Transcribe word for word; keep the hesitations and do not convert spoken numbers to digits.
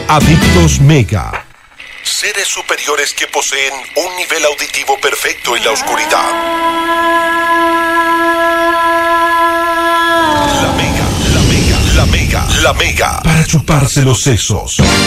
Adictos Mega. Seres superiores que poseen un nivel auditivo perfecto en la oscuridad. La Mega, la Mega, la Mega, la Mega. Para chuparse los sesos.